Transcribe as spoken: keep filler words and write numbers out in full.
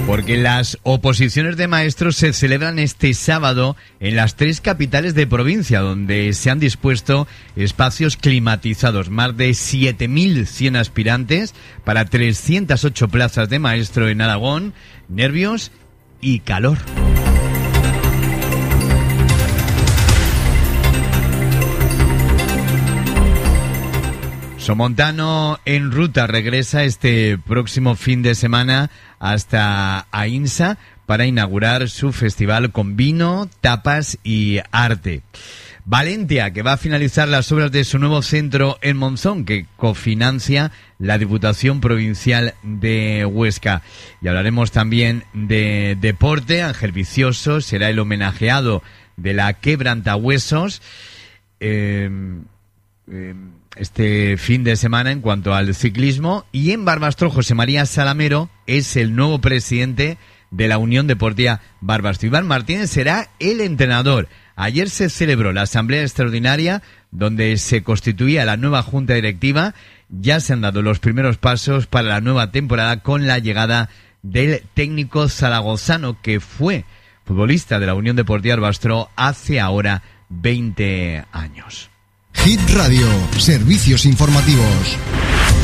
Porque las oposiciones de maestros se celebran este sábado en las tres capitales de provincia, donde se han dispuesto espacios climatizados. Más de siete mil cien aspirantes para trescientas ocho plazas de maestro en Aragón. Nervios y calor. Somontano en ruta regresa este próximo fin de semana hasta Aínsa para inaugurar su festival con vino, tapas y arte. Valentia, que va a finalizar las obras de su nuevo centro en Monzón, que cofinancia la Diputación Provincial de Huesca. Y hablaremos también de deporte. Ángel Vicioso será el homenajeado de la Quebrantahuesos eh, eh, este fin de semana en cuanto al ciclismo. Y en Barbastro, José María Salamero es el nuevo presidente de la Unión Deportiva Barbastro. Iván Martínez será el entrenador. Ayer se celebró la asamblea extraordinaria donde se constituía la nueva junta directiva. Ya se han dado los primeros pasos para la nueva temporada con la llegada del técnico zaragozano que fue futbolista de la Unión Deportiva Barbastro hace ahora veinte años. Hit Radio, servicios informativos.